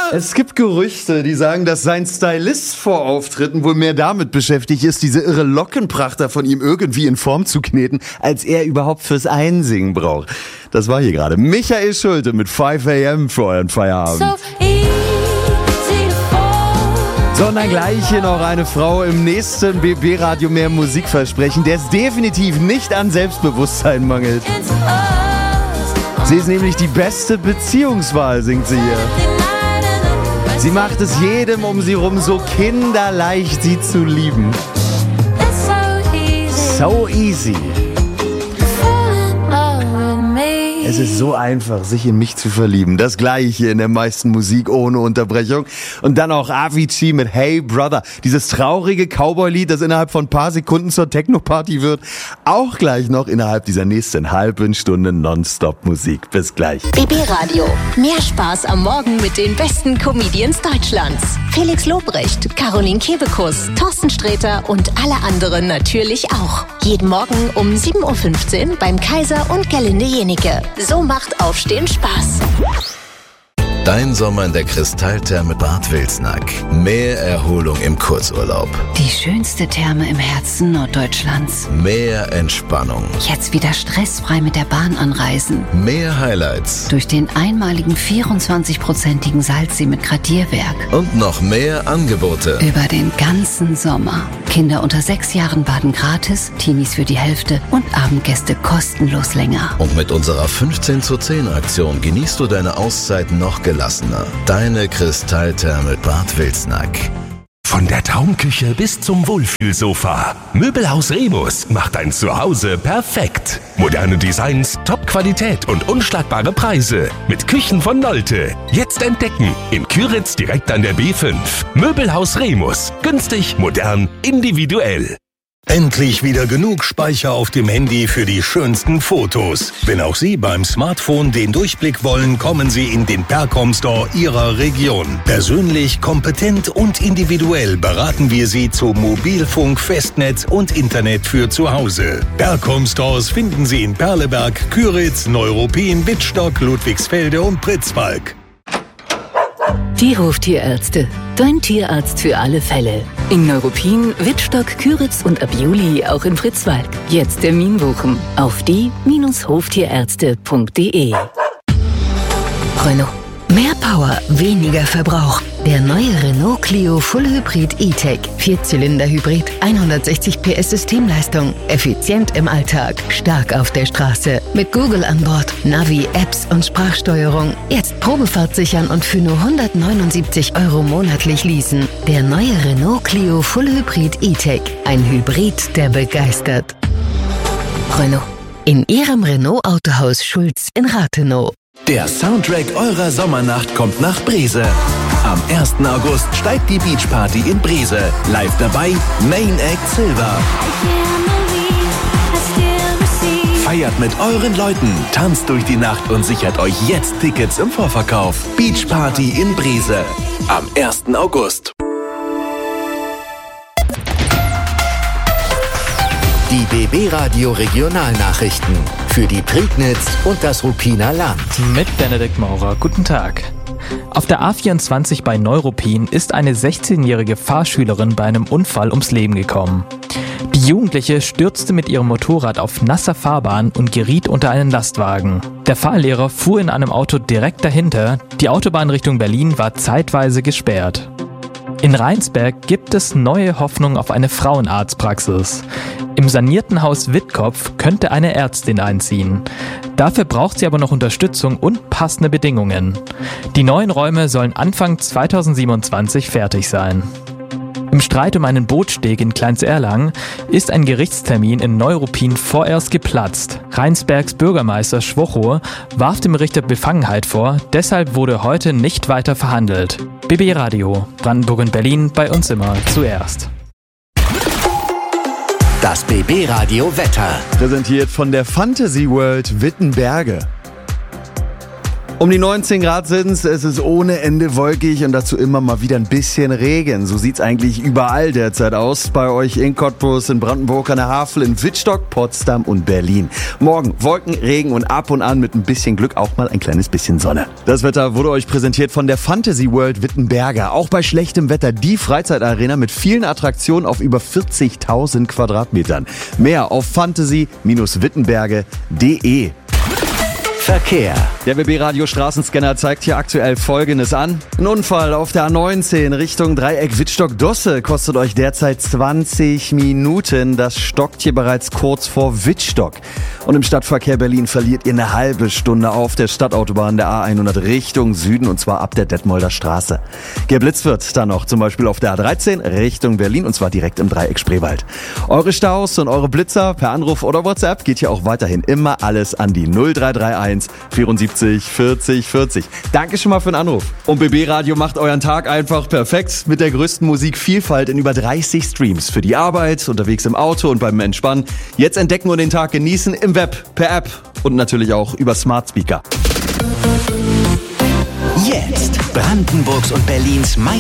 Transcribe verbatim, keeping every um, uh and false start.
Es gibt Gerüchte, die sagen, dass sein Stylist vor Auftritten wohl mehr damit beschäftigt ist, diese irre Lockenpracht da von ihm irgendwie in Form zu kneten, als er überhaupt fürs Einsingen braucht. Das war hier gerade Michael Schulte mit five a.m. für euren Feierabend. So So, und dann gleich hier noch eine Frau im nächsten B B-Radio mehr Musikversprechen, der es definitiv nicht an Selbstbewusstsein mangelt. Sie ist nämlich die beste Beziehungswahl, singt sie hier. Sie macht es jedem um sie rum so kinderleicht, sie zu lieben. So easy. Es ist so einfach, sich in mich zu verlieben. Das Gleiche in der meisten Musik ohne Unterbrechung. Und dann auch Avicii mit Hey Brother. Dieses traurige Cowboy-Lied, das innerhalb von ein paar Sekunden zur Techno-Party wird. Auch gleich noch innerhalb dieser nächsten halben Stunde Nonstop-Musik. Bis gleich. B B-Radio. Mehr Spaß am Morgen mit den besten Comedians Deutschlands. Felix Lobrecht, Caroline Kebekus, Thorsten Sträter und alle anderen natürlich auch. Jeden Morgen um sieben Uhr fünfzehn beim Kaiser und Gerlinde Jenike. So macht Aufstehen Spaß. Dein Sommer in der Kristalltherme Bad Wilsnack. Mehr Erholung im Kurzurlaub. Die schönste Therme im Herzen Norddeutschlands. Mehr Entspannung. Jetzt wieder stressfrei mit der Bahn anreisen. Mehr Highlights. Durch den einmaligen vierundzwanzig-prozentigen Salzsee mit Gradierwerk. Und noch mehr Angebote. Über den ganzen Sommer. Kinder unter sechs Jahren baden gratis, Teenies für die Hälfte und Abendgäste kostenlos länger. Und mit unserer fünfzehn zu zehn Aktion genießt du deine Auszeit noch gelassener. Deine Kristalltherme Bad Wilsnack. Von der Traumküche bis zum Wohlfühlsofa. Möbelhaus Remus macht dein Zuhause perfekt. Moderne Designs, Top-Qualität und unschlagbare Preise. Mit Küchen von Nolte. Jetzt entdecken. In Küritz direkt an der B fünf. Möbelhaus Remus. Günstig, modern, individuell. Endlich wieder genug Speicher auf dem Handy für die schönsten Fotos. Wenn auch Sie beim Smartphone den Durchblick wollen, kommen Sie in den Percom Store Ihrer Region. Persönlich, kompetent und individuell beraten wir Sie zu Mobilfunk, Festnetz und Internet für zu Hause. Percom Stores finden Sie in Perleberg, Küritz, Neuruppin, Wittstock, Ludwigsfelde und Pritzwalk. Die Hoftierärzte. Dein Tierarzt für alle Fälle. In Neuruppin, Wittstock, Küritz und ab Juli auch in Pritzwalk. Jetzt Termin buchen auf die Hoftierärzte punkt de. Renault. Mehr Power, weniger Verbrauch. Der neue Renault Clio Full Hybrid E-Tech. Vierzylinder-Hybrid, hundertsechzig P S Systemleistung. Effizient im Alltag, stark auf der Straße. Mit Google an Bord, Navi, Apps und Sprachsteuerung. Jetzt Probefahrt sichern und für nur hundertneunundsiebzig Euro monatlich leasen. Der neue Renault Clio Full Hybrid E-Tech. Ein Hybrid, der begeistert. Renault. In Ihrem Renault-Autohaus Schulz in Rathenow. Der Soundtrack eurer Sommernacht kommt nach Breze. Am ersten August steigt die Beachparty in Breze. Live dabei Main Act Silver. Feiert mit euren Leuten, tanzt durch die Nacht und sichert euch jetzt Tickets im Vorverkauf. Beachparty in Breze am ersten August. Die B B-Radio Regionalnachrichten für die Prignitz und das Ruppiner Land. Mit Benedikt Maurer. Guten Tag. Auf der A vierundzwanzig bei Neuruppin ist eine sechzehnjährige Fahrschülerin bei einem Unfall ums Leben gekommen. Die Jugendliche stürzte mit ihrem Motorrad auf nasser Fahrbahn und geriet unter einen Lastwagen. Der Fahrlehrer fuhr in einem Auto direkt dahinter. Die Autobahn Richtung Berlin war zeitweise gesperrt. In Rheinsberg gibt es neue Hoffnung auf eine Frauenarztpraxis. Im sanierten Haus Wittkopf könnte eine Ärztin einziehen. Dafür braucht sie aber noch Unterstützung und passende Bedingungen. Die neuen Räume sollen Anfang zweitausendsiebenundzwanzig fertig sein. Im Streit um einen Bootssteg in Kleinserlangen ist ein Gerichtstermin in Neuruppin vorerst geplatzt. Rheinsbergs Bürgermeister Schwocho warf dem Richter Befangenheit vor, deshalb wurde heute nicht weiter verhandelt. B B Radio, Brandenburg und Berlin, bei uns immer zuerst. Das B B-Radio Wetter. Präsentiert von der Fantasy World Wittenberge. Um die neunzehn Grad sind's, es ist ohne Ende wolkig und dazu immer mal wieder ein bisschen Regen. So sieht's eigentlich überall derzeit aus. Bei euch in Cottbus, in Brandenburg an der Havel, in Wittstock, Potsdam und Berlin. Morgen Wolken, Regen und ab und an mit ein bisschen Glück auch mal ein kleines bisschen Sonne. Das Wetter wurde euch präsentiert von der Fantasy World Wittenberger. Auch bei schlechtem Wetter die Freizeitarena mit vielen Attraktionen auf über vierzigtausend Quadratmetern. Mehr auf fantasy Bindestrich wittenberge punkt de. Verkehr. Der B B-Radio Straßenscanner zeigt hier aktuell Folgendes an. Ein Unfall auf der A neunzehn Richtung Dreieck Wittstock-Dosse kostet euch derzeit zwanzig Minuten. Das stockt hier bereits kurz vor Wittstock. Und im Stadtverkehr Berlin verliert ihr eine halbe Stunde auf der Stadtautobahn der A hundert Richtung Süden und zwar ab der Detmolder Straße. Geblitzt wird dann noch zum Beispiel auf der A dreizehn Richtung Berlin und zwar direkt im Dreieck Spreewald. Eure Staus und eure Blitzer per Anruf oder WhatsApp geht hier auch weiterhin immer alles an die null drei drei eins vierundsiebzig vierzig vierzig. Danke schon mal für den Anruf. Und B B-Radio macht euren Tag einfach perfekt mit der größten Musikvielfalt in über dreißig Streams. Für die Arbeit, unterwegs im Auto und beim Entspannen. Jetzt entdecken und den Tag genießen im Web, per App und natürlich auch über Smart Speaker. Jetzt Brandenburgs und Berlins